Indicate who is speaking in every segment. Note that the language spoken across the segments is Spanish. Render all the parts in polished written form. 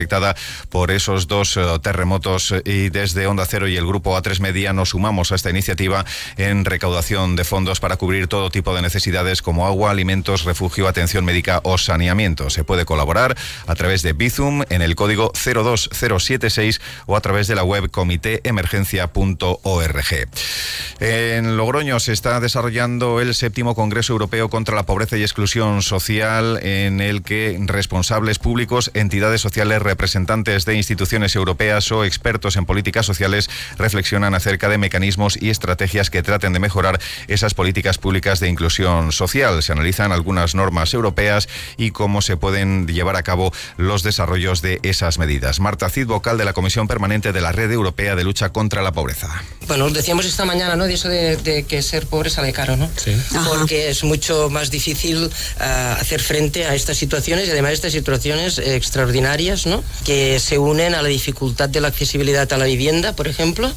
Speaker 1: afectada por esos dos terremotos, y desde Onda Cero y el grupo A3 Media nos sumamos a esta iniciativa en recaudación de fondos para cubrir todo tipo de necesidades como agua, alimentos, refugio, atención médica o saneamiento. Se puede colaborar a través de Bizum en el código 02076 o a través de la web comitéemergencia.org. En Logroño se está desarrollando el 7º Congreso Europeo contra la Pobreza y Exclusión Social, en el que responsables públicos, entidades sociales, representantes de instituciones europeas o expertos en políticas sociales reflexionan acerca de mecanismos y estrategias que traten de mejorar esas políticas públicas de inclusión social. Se analizan algunas normas europeas y cómo se pueden llevar a cabo los desarrollos de esas medidas. Marta Cid, vocal de la Comisión Permanente de la Red Europea de Lucha contra la Pobreza.
Speaker 2: Bueno, decíamos esta mañana, ¿no?, de eso de que ser pobre sale caro, ¿no?
Speaker 3: Sí.
Speaker 2: Porque es mucho más difícil hacer frente a estas situaciones, y además estas situaciones extraordinarias, ¿no?, que se unen a la dificultad de la accesibilidad a la vivienda, por ejemplo,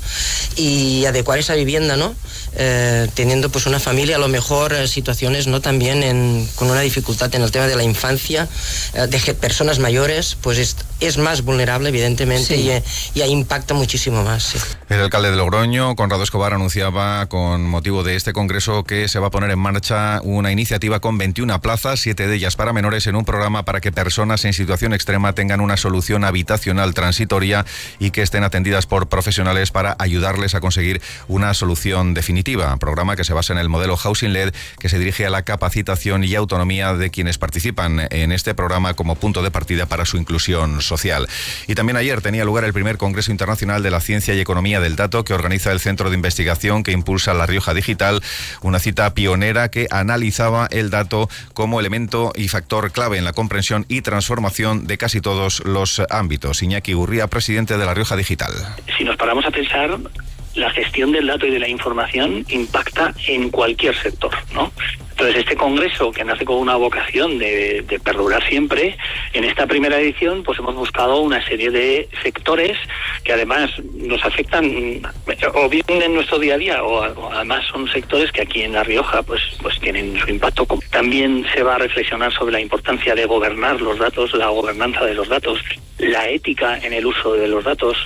Speaker 2: y adecuar esa vivienda, ¿no?, teniendo pues una familia, a lo mejor situaciones, ¿no?, también con una dificultad en el tema de la infancia, de personas mayores, pues es más vulnerable, evidentemente, sí, y impacta muchísimo más. Sí.
Speaker 1: El alcalde de Logroño, Conrado Escobar, anunciaba con motivo de este congreso que se va a poner en marcha una iniciativa con 21 plazas, 7 de ellas para menores, en un programa para que personas en situación extrema tengan una solución habitacional transitoria y que estén atendidas por profesionales para ayudarles a conseguir una solución definitiva. Programa que se basa en el modelo Housing LED, que se dirige a la capacitación y autonomía de quienes participan en este programa como punto de partida para su inclusión social. Y también ayer tenía lugar el primer Congreso Internacional de la Ciencia y Economía del Dato, que organiza el Centro de Investigación que impulsa La Rioja Digital, una cita pionera que analizaba el dato como elemento y factor clave en la comprensión y transformación de casi todos los ámbitos. Iñaki Gurría, presidente de La Rioja Digital.
Speaker 4: Si nos paramos a pensar, la gestión del dato y de la información impacta en cualquier sector, ¿no? Entonces, este congreso, que nace con una vocación de perdurar siempre, en esta primera edición pues hemos buscado una serie de sectores que además nos afectan o bien en nuestro día a día, o además son sectores que aquí en La Rioja pues tienen su impacto. También se va a reflexionar sobre la importancia de gobernar los datos, la gobernanza de los datos, la ética en el uso de los datos.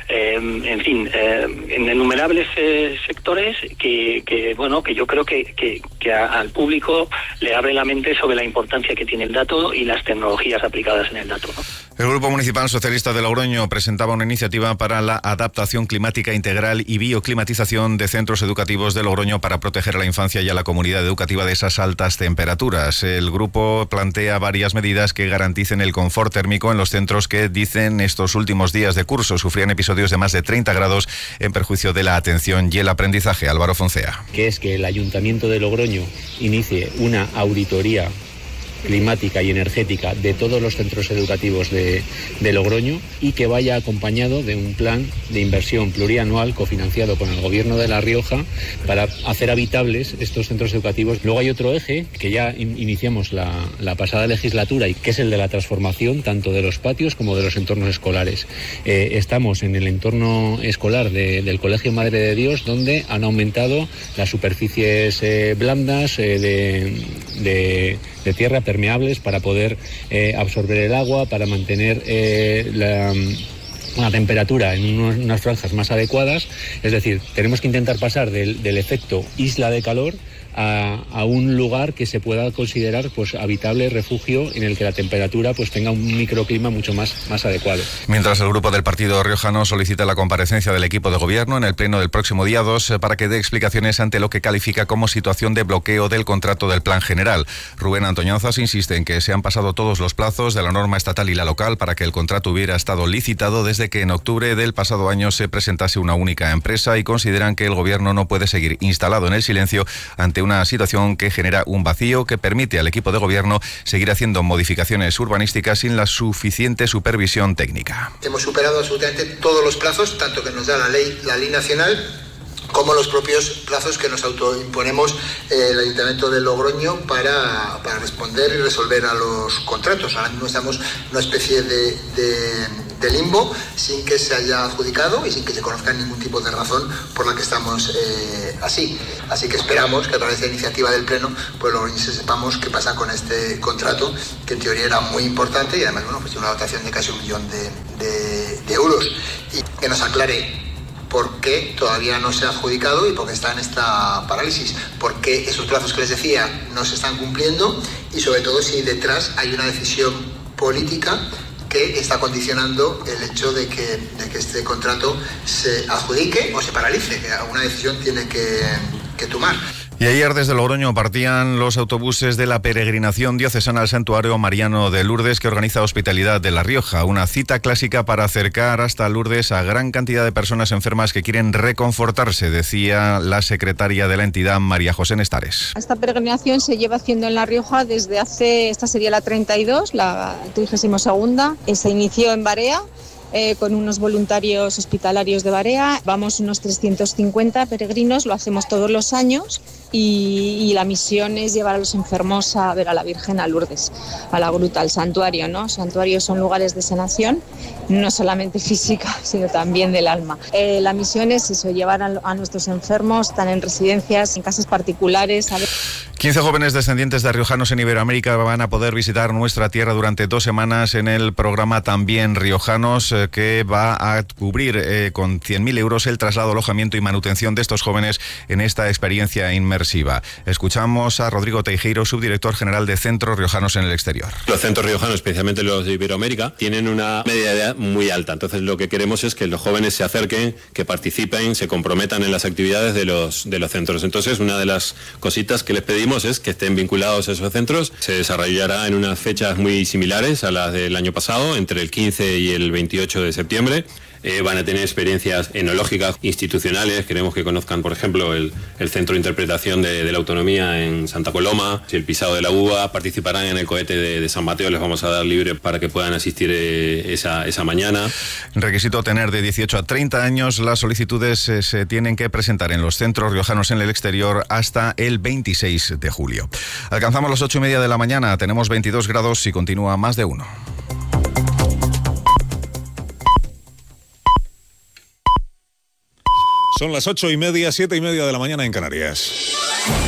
Speaker 4: En fin, en innumerables sectores que yo creo que al público le abre la mente sobre la importancia que tiene el dato y las tecnologías aplicadas en el dato, ¿no?
Speaker 1: El Grupo Municipal Socialista de Logroño presentaba una iniciativa para la adaptación climática integral y bioclimatización de centros educativos de Logroño para proteger a la infancia y a la comunidad educativa de esas altas temperaturas. El grupo plantea varias medidas que garanticen el confort térmico en los centros que, dicen, estos últimos días de curso sufrían episodios de más de 30 grados en perjuicio de la atención y el aprendizaje. Álvaro Foncea.
Speaker 3: Que es que el Ayuntamiento de Logroño inicie una auditoría climática y energética de todos los centros educativos de Logroño, y que vaya acompañado de un plan de inversión plurianual cofinanciado con el Gobierno de La Rioja para hacer habitables estos centros educativos. Luego hay otro eje que ya iniciamos la pasada legislatura, y que es el de la transformación tanto de los patios como de los entornos escolares. Estamos en el entorno escolar del Colegio Madre de Dios, donde han aumentado las superficies blandas de tierra permeables para poder absorber el agua, para mantener una temperatura en unas franjas más adecuadas. Es decir, tenemos que intentar pasar del efecto isla de calor a un lugar que se pueda considerar pues habitable, refugio, en el que la temperatura pues tenga un microclima mucho más adecuado.
Speaker 1: Mientras, el grupo del Partido Riojano solicita la comparecencia del equipo de gobierno en el pleno del próximo día 2 para que dé explicaciones ante lo que califica como situación de bloqueo del contrato del Plan General. Rubén Antoñanzas insiste en que se han pasado todos los plazos de la norma estatal y la local para que el contrato hubiera estado licitado desde que en octubre del pasado año se presentase una única empresa, y consideran que el gobierno no puede seguir instalado en el silencio ante una situación que genera un vacío que permite al equipo de gobierno seguir haciendo modificaciones urbanísticas sin la suficiente supervisión técnica.
Speaker 5: Hemos superado absolutamente todos los plazos, tanto que nos da la ley nacional, como los propios plazos que nos autoimponemos el Ayuntamiento de Logroño para responder y resolver a los contratos. Ahora mismo estamos en una especie de limbo. limbo, sin que se haya adjudicado y sin que se conozca ningún tipo de razón por la que estamos así. Así que esperamos que a través de la iniciativa del Pleno, pues logroñeses sepamos qué pasa con este contrato, que en teoría era muy importante y además, bueno, pues una dotación de casi 1 millón de euros. Y que nos aclare por qué todavía no se ha adjudicado y por qué está en esta parálisis, por qué esos plazos que les decía no se están cumpliendo y sobre todo si detrás hay una decisión política que está condicionando el hecho de que este contrato se adjudique o se paralice, que alguna decisión tiene que tomar.
Speaker 1: Y ayer desde Logroño partían los autobuses de la peregrinación diocesana al Santuario Mariano de Lourdes que organiza Hospitalidad de La Rioja, una cita clásica para acercar hasta Lourdes a gran cantidad de personas enfermas que quieren reconfortarse, decía la secretaria de la entidad, María José Nestares.
Speaker 6: Esta peregrinación se lleva haciendo en La Rioja desde hace, esta sería la 32, la 32ª, se inició en Barea, con unos voluntarios hospitalarios de Barea. Vamos unos 350 peregrinos, lo hacemos todos los años y la misión es llevar a los enfermos a ver a la Virgen a Lourdes, a la gruta, al santuario, ¿no? Santuarios son lugares de sanación, no solamente física, sino también del alma. La misión es eso, llevar a nuestros enfermos, están en residencias, en casas particulares.
Speaker 1: 15 jóvenes descendientes de riojanos en Iberoamérica van a poder visitar nuestra tierra durante 2 semanas en el programa También Riojanos, que va a cubrir con 100.000 euros el traslado, alojamiento y manutención de estos jóvenes en esta experiencia inmersiva. Escuchamos a Rodrigo Teijeiro, subdirector general de Centros Riojanos en el Exterior.
Speaker 7: Los centros riojanos, especialmente los de Iberoamérica, tienen una media de edad muy alta. Entonces lo que queremos es que los jóvenes se acerquen, que participen, se comprometan en las actividades de los centros. Entonces una de las cositas que les pedimos es que estén vinculados a esos centros. Se desarrollará en unas fechas muy similares a las del año pasado, entre el 15 y el 28 de septiembre. Van a tener experiencias enológicas institucionales. Queremos que conozcan, por ejemplo, el Centro de Interpretación de la Autonomía en Santa Coloma, el pisado de la uva. Participarán en el cohete de San Mateo, les vamos a dar libre para que puedan asistir esa mañana.
Speaker 1: Requisito tener de 18 a 30 años. Las solicitudes se tienen que presentar en los centros riojanos en el exterior hasta el 26 de julio. Alcanzamos las 8:30 de la mañana, tenemos 22 grados y continúa más de 1.
Speaker 8: Son las 8:30, 7:30 de la mañana en Canarias.